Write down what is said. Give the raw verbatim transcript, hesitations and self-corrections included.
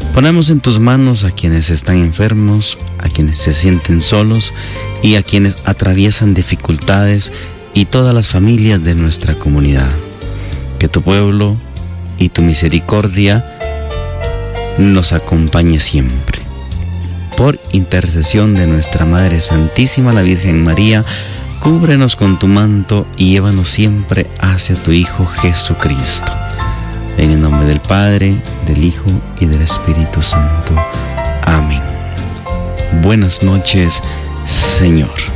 Ponemos en tus manos a quienes están enfermos, a quienes se sienten solos y a quienes atraviesan dificultades y todas las familias de nuestra comunidad. Que tu pueblo y tu misericordia nos acompañe siempre. Por intercesión de nuestra Madre Santísima, la Virgen María, cúbrenos con tu manto y llévanos siempre hacia tu Hijo Jesucristo. En el nombre del Padre, del Hijo y del Espíritu Santo. Amén. Buenas noches, Señor.